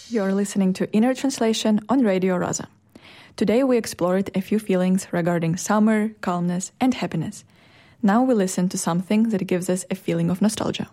You're listening to Inner Translation on Radio Rosa. Today we explored a few feelings regarding summer, calmness, and happiness. Now we listen to something that gives us a feeling of nostalgia.